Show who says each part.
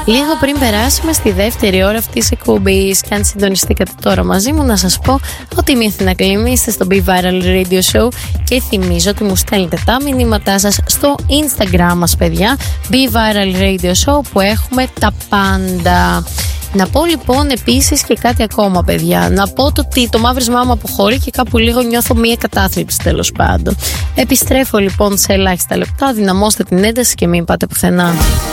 Speaker 1: Λίγο πριν περάσουμε στη δεύτερη ώρα αυτής της εκπομπής, και αν συντονιστήκατε τώρα μαζί μου, να σας πω ότι είμαι η Αθηνά Κλήμη, είστε στο Be Viral Radio Show και θυμίζω ότι μου στέλνετε τα μηνύματά σας στο Instagram μας, παιδιά, Be Viral Radio Show, που έχουμε τα πάντα. Να πω λοιπόν επίσης και κάτι ακόμα, παιδιά. Να πω ότι το μαύρισμά μου αποχωρεί και κάπου λίγο νιώθω μία κατάθλιψη, τέλος πάντων. Επιστρέφω λοιπόν σε ελάχιστα λεπτά. Δυναμώστε την ένταση και μην πάτε πουθενά.